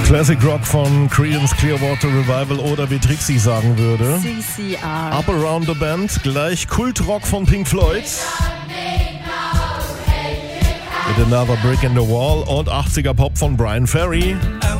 Classic Rock von Creedence Clearwater Revival oder wie Trixie sagen würde, CCR. Up Around the Band, gleich Kultrock von Pink Floyd mit Another Brick in the Wall und 80er Pop von Brian Ferry.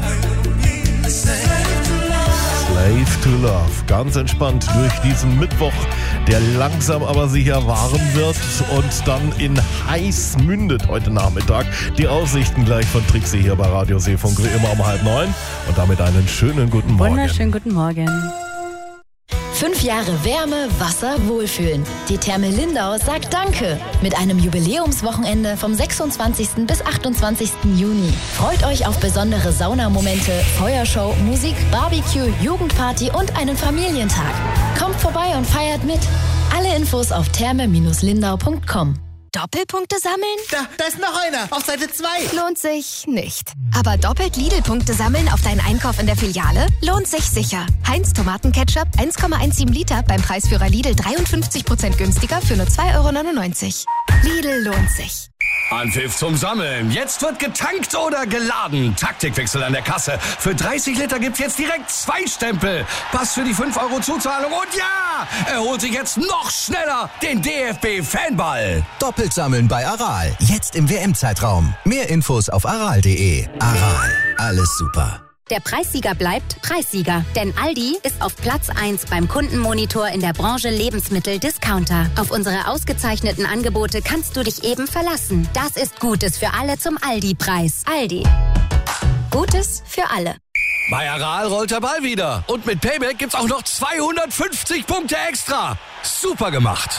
Slave to Love. Ganz entspannt durch diesen Mittwoch, der langsam aber sicher warm wird und dann in heiß mündet heute Nachmittag. Die Aussichten gleich von Trixie hier bei Radio Seefunk wie immer um 8:30 und damit einen schönen guten Morgen. Wunderschönen guten Morgen. 5 Jahre Wärme, Wasser, Wohlfühlen. Die Therme Lindau sagt Danke mit einem Jubiläumswochenende vom 26. bis 28. Juni. Freut euch auf besondere Saunamomente, Feuershow, Musik, Barbecue, Jugendparty und einen Familientag. Kommt vorbei und feiert mit. Alle Infos auf therme-lindau.com. Doppelpunkte sammeln? Da ist noch einer, auf Seite 2. Lohnt sich nicht. Aber doppelt Lidl-Punkte sammeln auf deinen Einkauf in der Filiale? Lohnt sich sicher. Heinz Tomatenketchup 1,17 Liter beim Preisführer Lidl 53% günstiger für nur 2,99 €. Lidl lohnt sich. Anpfiff zum Sammeln. Jetzt wird getankt oder geladen. Taktikwechsel an der Kasse. Für 30 Liter gibt's jetzt direkt 2 Stempel. Pass für die 5 € Zuzahlung. Und ja, er holt sich jetzt noch schneller den DFB-Fanball. Doppelt sammeln bei Aral. Jetzt im WM-Zeitraum. Mehr Infos auf aral.de. Aral. Alles super. Der Preissieger bleibt Preissieger, denn Aldi ist auf Platz 1 beim Kundenmonitor in der Branche Lebensmittel-Discounter. Auf unsere ausgezeichneten Angebote kannst du dich eben verlassen. Das ist Gutes für alle zum Aldi-Preis. Aldi. Gutes für alle. Bei Aral rollt der Ball wieder. Und mit Payback gibt's auch noch 250 Punkte extra. Super gemacht.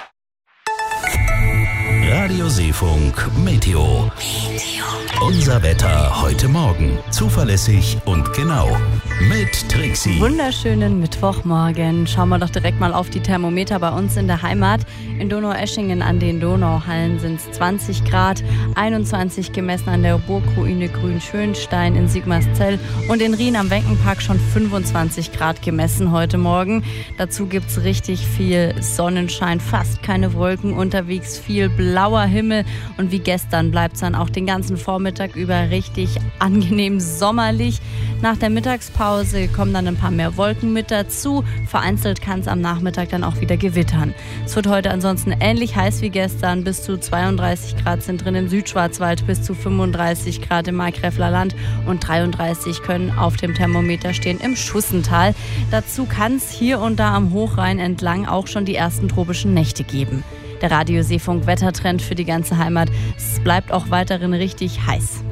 Radio Seefunk Meteo. Unser Wetter heute Morgen. Zuverlässig und genau. Mit Trixie. Wunderschönen Mittwochmorgen. Schauen wir doch direkt mal auf die Thermometer bei uns in der Heimat. In Donaueschingen an den Donauhallen sind es 20 Grad, 21 gemessen an der Burgruine Grünschönstein in Sigmarszell und in Rien am Wenkenpark schon 25 Grad gemessen heute Morgen. Dazu gibt es richtig viel Sonnenschein, fast keine Wolken unterwegs, viel blauer Himmel und wie gestern bleibt es dann auch den ganzen Vormittag über richtig angenehm sommerlich. Nach der Mittagspause kommen dann ein paar mehr Wolken mit dazu. Vereinzelt kann es am Nachmittag dann auch wieder gewittern. Es wird heute ansonsten ähnlich heiß wie gestern. Bis zu 32 Grad sind drin im Südschwarzwald, bis zu 35 Grad im Markgräfler Land und 33 können auf dem Thermometer stehen im Schussental. Dazu kann es hier und da am Hochrhein entlang auch schon die ersten tropischen Nächte geben. Der Radio Seefunk Wettertrend für die ganze Heimat. Es bleibt auch weiterhin richtig heiß.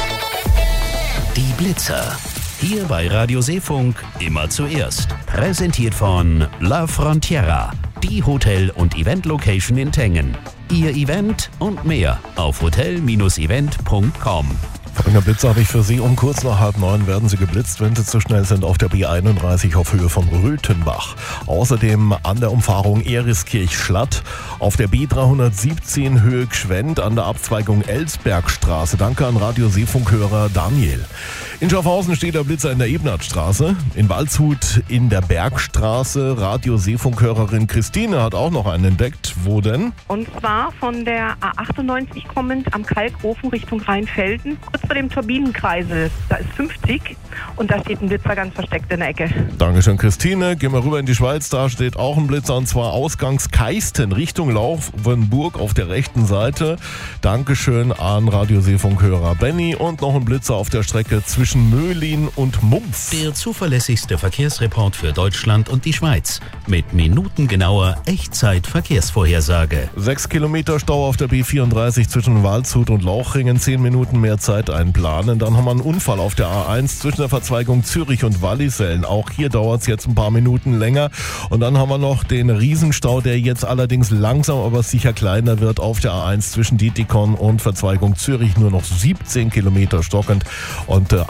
Die Blitzer. Hier bei Radio Seefunk immer zuerst. Präsentiert von La Frontiera, die Hotel- und Event-Location in Tengen. Ihr Event und mehr auf hotel-event.com. Folgender Blitz habe ich für Sie. Um kurz nach 8:30 werden Sie geblitzt, wenn Sie zu schnell sind, auf der B31 auf Höhe von Röthenbach. Außerdem an der Umfahrung Eriskirch-Schlatt, auf der B317 Höhe Gschwend an der Abzweigung Elsbergstraße. Danke an Radio Seefunkhörer Daniel. In Schaffhausen steht der Blitzer in der Ebnertstraße. In Waldshut in der Bergstraße. Radio Seefunkhörerin Christine hat auch noch einen entdeckt. Wo denn? Und zwar von der A98 kommend am Kalkofen Richtung Rheinfelden. Kurz vor dem Turbinenkreisel. Da ist 50 und da steht ein Blitzer ganz versteckt in der Ecke. Dankeschön, Christine. Gehen wir rüber in die Schweiz. Da steht auch ein Blitzer und zwar Ausgangs Keisten Richtung Laufenburg auf der rechten Seite. Dankeschön an Radio Seefunkhörer Benny und noch ein Blitzer auf der Strecke zwischen Möhlin und Mumpf. Der zuverlässigste Verkehrsreport für Deutschland und die Schweiz. Mit minutengenauer Echtzeit-Verkehrsvorhersage. 6 Kilometer Stau auf der B34 zwischen Waldshut und Lauchringen. 10 Minuten mehr Zeit einplanen. Dann haben wir einen Unfall auf der A1 zwischen der Verzweigung Zürich und Wallisellen. Auch hier dauert es jetzt ein paar Minuten länger. Und dann haben wir noch den Riesenstau, der jetzt allerdings langsam aber sicher kleiner wird auf der A1 zwischen Dietikon und Verzweigung Zürich. Nur noch 17 Kilometer stockend. Und